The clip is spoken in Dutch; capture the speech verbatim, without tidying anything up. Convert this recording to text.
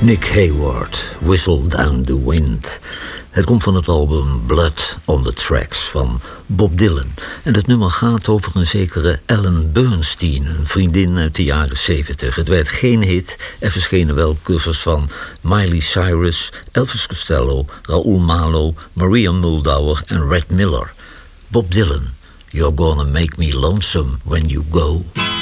Nick Hayward, Whistle Down the Wind. Het komt van het album Blood on the Tracks van Bob Dylan. En het nummer gaat over een zekere Ellen Bernstein, een vriendin uit de jaren zeventig. Het werd geen hit, er verschenen wel covers van Miley Cyrus, Elvis Costello, Raoul Malo, Maria Muldaur en Red Miller. Bob Dylan, You're Gonna Make Me Lonesome When You Go.